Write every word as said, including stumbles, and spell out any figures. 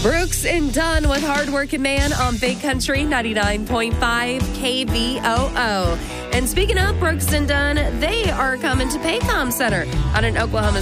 Brooks and Dunn with Hardworking Man on Big Country ninety-nine point five K V O O. And speaking of Brooks and Dunn, they are coming to Paycom Center out in Oklahoma